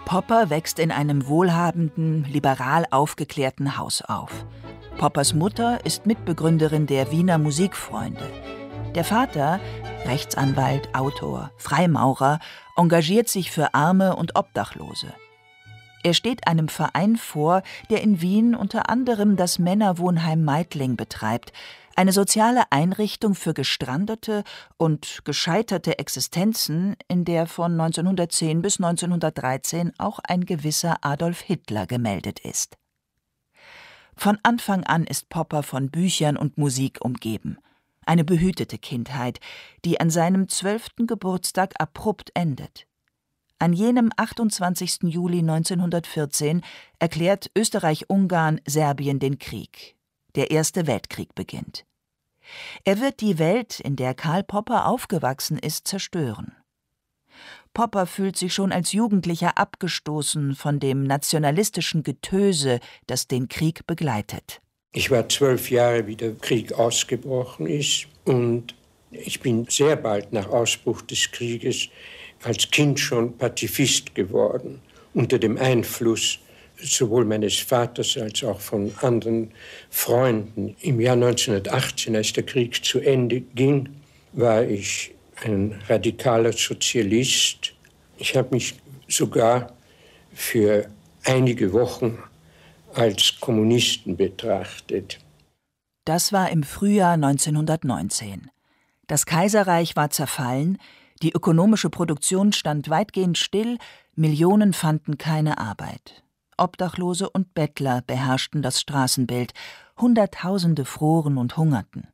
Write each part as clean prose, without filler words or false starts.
Popper wächst in einem wohlhabenden, liberal aufgeklärten Haus auf. Poppers Mutter ist Mitbegründerin der Wiener Musikfreunde. Der Vater, Rechtsanwalt, Autor, Freimaurer, engagiert sich für Arme und Obdachlose. Er steht einem Verein vor, der in Wien unter anderem das Männerwohnheim Meidling betreibt, eine soziale Einrichtung für gestrandete und gescheiterte Existenzen, in der von 1910 bis 1913 auch ein gewisser Adolf Hitler gemeldet ist. Von Anfang an ist Popper von Büchern und Musik umgeben. Eine behütete Kindheit, die an seinem 12. Geburtstag abrupt endet. An jenem 28. Juli 1914 erklärt Österreich-Ungarn Serbien den Krieg. Der Erste Weltkrieg beginnt. Er wird die Welt, in der Karl Popper aufgewachsen ist, zerstören. Popper fühlt sich schon als Jugendlicher abgestoßen von dem nationalistischen Getöse, das den Krieg begleitet. Ich war 12 Jahre, wie der Krieg ausgebrochen ist, und ich bin sehr bald nach Ausbruch des Krieges als Kind schon Pazifist geworden, unter dem Einfluss sowohl meines Vaters als auch von anderen Freunden. Im Jahr 1918, als der Krieg zu Ende ging, war ich ein radikaler Sozialist. Ich habe mich sogar für einige Wochen als Kommunisten betrachtet. Das war im Frühjahr 1919. Das Kaiserreich war zerfallen, die ökonomische Produktion stand weitgehend still, Millionen fanden keine Arbeit. Obdachlose und Bettler beherrschten das Straßenbild, Hunderttausende froren und hungerten.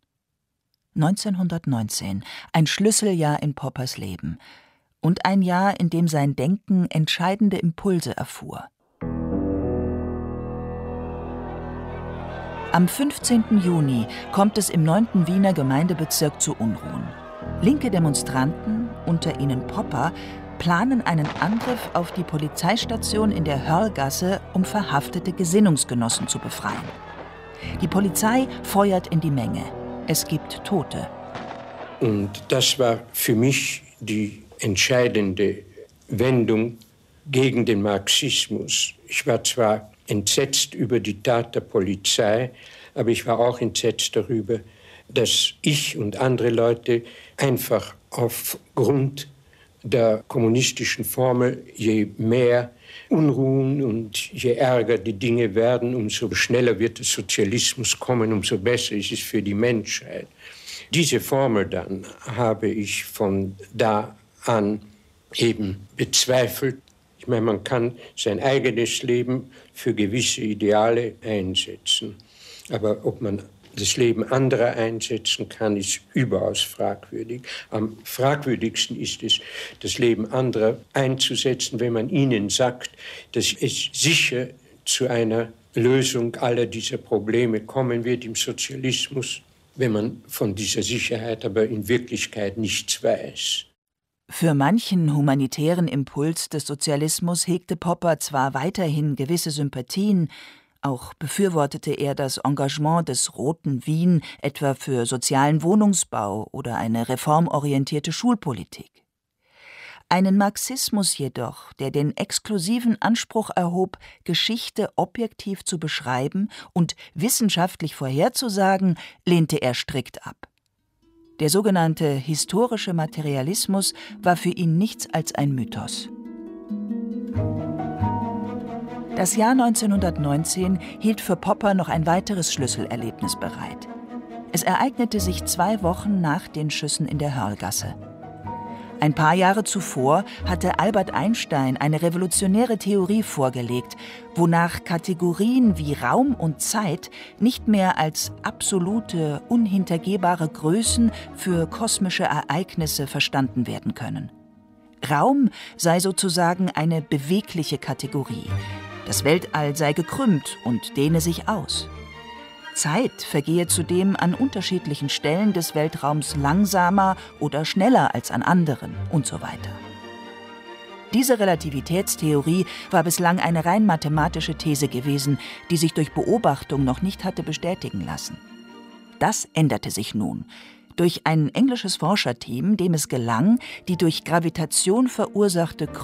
1919, ein Schlüsseljahr in Poppers Leben und ein Jahr, in dem sein Denken entscheidende Impulse erfuhr. Am 15. Juni kommt es im 9. Wiener Gemeindebezirk zu Unruhen. Linke Demonstranten, unter ihnen Popper, planen einen Angriff auf die Polizeistation in der Hörlgasse, um verhaftete Gesinnungsgenossen zu befreien. Die Polizei feuert in die Menge. Es gibt Tote. Und das war für mich die entscheidende Wendung gegen den Marxismus. Ich war zwar entsetzt über die Tat der Polizei, aber ich war auch entsetzt darüber, dass ich und andere Leute einfach aufgrund der kommunistischen Formel, je mehr Unruhen und je ärger die Dinge werden, umso schneller wird der Sozialismus kommen, umso besser ist es für die Menschheit. Diese Formel dann habe ich von da an eben bezweifelt. Ich meine, man kann sein eigenes Leben für gewisse Ideale einsetzen, aber ob man das Leben anderer einsetzen kann, ist überaus fragwürdig. Am fragwürdigsten ist es, das Leben anderer einzusetzen, wenn man ihnen sagt, dass es sicher zu einer Lösung aller dieser Probleme kommen wird im Sozialismus, wenn man von dieser Sicherheit aber in Wirklichkeit nichts weiß. Für manchen humanitären Impuls des Sozialismus hegte Popper zwar weiterhin gewisse Sympathien, auch befürwortete er das Engagement des Roten Wien, etwa für sozialen Wohnungsbau oder eine reformorientierte Schulpolitik. Einen Marxismus jedoch, der den exklusiven Anspruch erhob, Geschichte objektiv zu beschreiben und wissenschaftlich vorherzusagen, lehnte er strikt ab. Der sogenannte historische Materialismus war für ihn nichts als ein Mythos. Das Jahr 1919 hielt für Popper noch ein weiteres Schlüsselerlebnis bereit. Es ereignete sich 2 Wochen nach den Schüssen in der Hörlgasse. Ein paar Jahre zuvor hatte Albert Einstein eine revolutionäre Theorie vorgelegt, wonach Kategorien wie Raum und Zeit nicht mehr als absolute, unhintergehbare Größen für kosmische Ereignisse verstanden werden können. Raum sei sozusagen eine bewegliche Kategorie. Das Weltall sei gekrümmt und dehne sich aus. Zeit vergehe zudem an unterschiedlichen Stellen des Weltraums langsamer oder schneller als an anderen und so weiter. Diese Relativitätstheorie war bislang eine rein mathematische These gewesen, die sich durch Beobachtung noch nicht hatte bestätigen lassen. Das änderte sich nun durch ein englisches Forscherteam, dem es gelang, die durch Gravitation verursachte